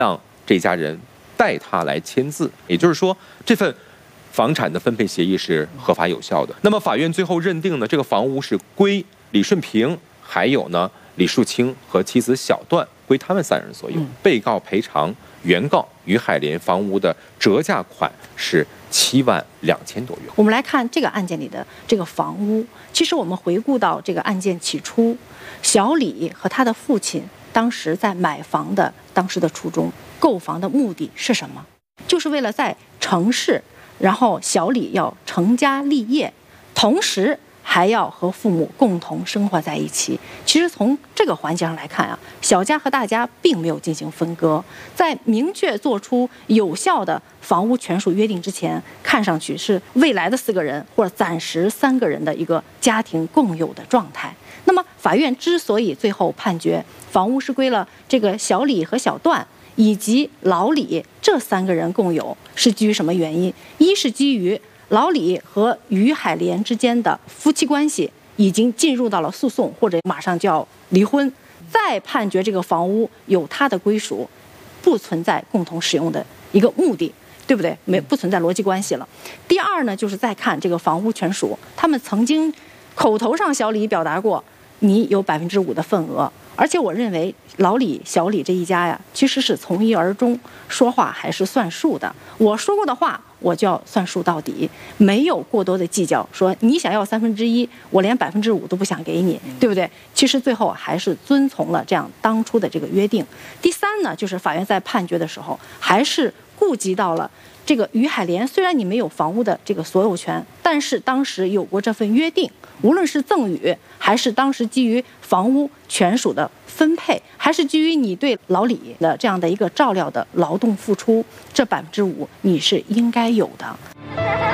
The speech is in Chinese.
让这家人代他来签字，也就是说，这份房产的分配协议是合法有效的。那么法院最后认定呢，这个房屋是归李顺平，还有呢李树清和妻子小段，归他们3人所有。被告赔偿原告于海莲房屋的折价款是72000多元。 我们来看这个案件里的这个房屋，其实我们回顾到这个案件起初，小李和他的父亲当时在买房的当时的初衷，购房的目的是什么？就是为了在城市，然后小李要成家立业，同时还要和父母共同生活在一起。其实从这个环节上来看啊，小家和大家并没有进行分割，在明确做出有效的房屋权属约定之前，看上去是未来的4个人或者暂时3个人的一个家庭共有的状态。那么法院之所以最后判决房屋是归了这个小李和小段以及老李这3个人共有，是基于什么原因？一是基于老李和于海莲之间的夫妻关系已经进入到了诉讼，或者马上就要离婚，再判决这个房屋有他的归属，不存在共同使用的一个目的，对不对？不存在逻辑关系了。第二呢，就是再看这个房屋权属，他们曾经口头上小李表达过你有5%的份额，而且我认为老李、小李这一家呀，其实是从一而终，说话还是算数的。我说过的话，我就要算数到底，没有过多的计较。说你想要1/3，我连5%都不想给你，对不对？其实最后还是遵从了这样当初的这个约定。第三呢，就是法院在判决的时候，还是顾及到了这个于海莲，虽然你没有房屋的这个所有权，但是当时有过这份约定，无论是赠与，还是当时基于房屋权属的分配，还是基于你对老李的这样的一个照料的劳动付出，这5%你是应该有的。